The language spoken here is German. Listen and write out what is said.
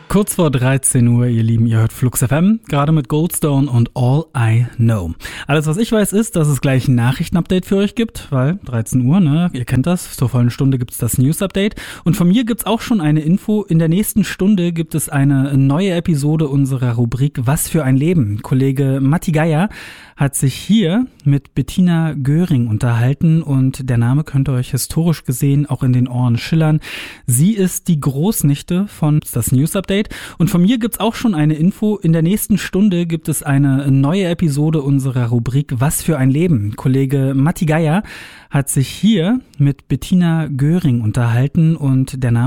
Kurz vor 13 Uhr, ihr Lieben, ihr hört Flux FM, gerade mit Goldstone und All I Know. Alles, was ich weiß, ist, dass es gleich ein Nachrichtenupdate für euch gibt, weil 13 Uhr, ne, ihr kennt das, zur vollen Stunde gibt's das News-Update. Und von mir gibt's auch schon eine Info, in der nächsten Stunde gibt es eine neue Episode unserer Rubrik Was für ein Leben. Kollege Matti Geier hat sich hier mit Bettina Göring unterhalten und der Name könnte euch historisch gesehen auch in den Ohren schillern. Sie ist die Großnichte von das News-Update und von mir gibt's auch schon eine Info. In der nächsten Stunde gibt es eine neue Episode unserer Rubrik Was für ein Leben. Kollege Matti Geier hat sich hier mit Bettina Göring unterhalten und der Name